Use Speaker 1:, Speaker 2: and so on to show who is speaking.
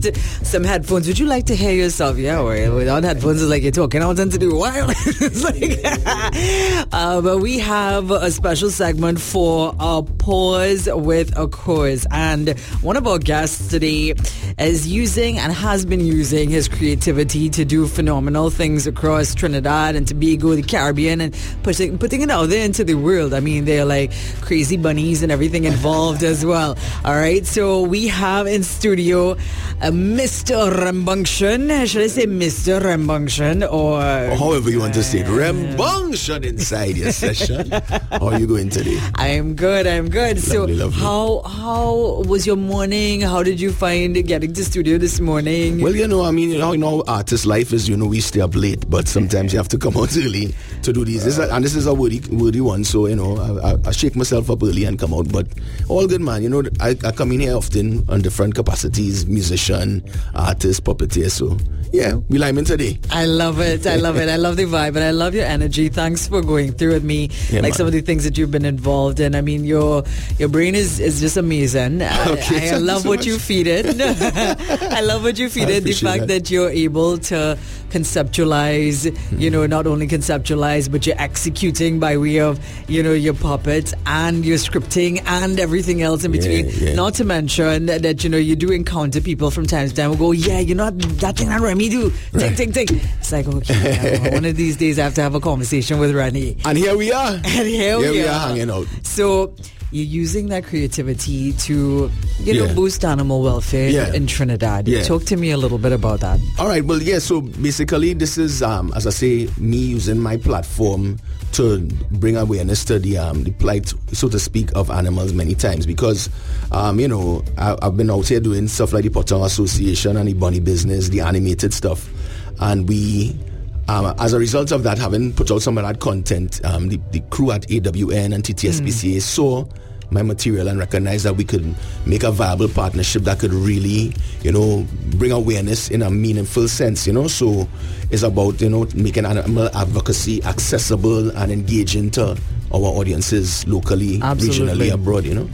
Speaker 1: just some headphones. Would you like to hear yourself? Yeah, well, without headphones, it's like you're talking out into the wild. It's like, but we have a special segment for a pause with a cause, and one of our guests today is using and has been using his creativity to do phenomenal things across Trinidad and Tobago, the Caribbean, and putting it out there into the world. I mean, they're like crazy bunnies and everything involved as well. All right, so we have in studio Mr. Rembunction. Should I say Mr. Rembunction or
Speaker 2: however you want to say it? Rembunction inside your session. How are you going today?
Speaker 1: I'm good.
Speaker 2: Lovely,
Speaker 1: So
Speaker 2: lovely.
Speaker 1: how was your morning? How did you find getting to studio this morning?
Speaker 2: Well, I mean, artist life is, we stay up late, but sometimes you have to come out early to do these. And this is a worthy one, so, I shake myself up early and come out, but all good, man. I come in here often on different capacities, musician, artist, puppeteer, so yeah, we like in today.
Speaker 1: I love it. I love the vibe, and I love your energy. Thanks for going through with me, some of the things that you've been involved in. I mean, your brain is just amazing.
Speaker 2: Okay,
Speaker 1: I love what you feed it. I love what you feed it. The fact that you're able to conceptualize, not only conceptualize, but you're executing by way of, your puppets and your scripting and everything else in between.
Speaker 2: Yeah.
Speaker 1: Not to mention that, you do encounter people from time to time who go, that thing that Remy do. Ting. It's like, okay, one of these days I have to have a conversation with Remy.
Speaker 2: And here we are.
Speaker 1: Here we are
Speaker 2: hanging out.
Speaker 1: So you're using that creativity to, boost animal welfare in Trinidad.
Speaker 2: Yeah.
Speaker 1: Talk to me a little bit about that.
Speaker 2: All right. Well, so basically this is, as I say, me using my platform to bring awareness to the plight, so to speak, of animals many times because, I've been out here doing stuff like the Potong Association and the bunny business, the animated stuff. And we, as a result of that, having put out some of that content, the crew at AWN and TTSPCA saw my material and recognized that we could make a viable partnership that could really, bring awareness in a meaningful sense, So it's about, making animal advocacy accessible and engaging to our audiences locally,
Speaker 1: Absolutely.
Speaker 2: regionally, abroad,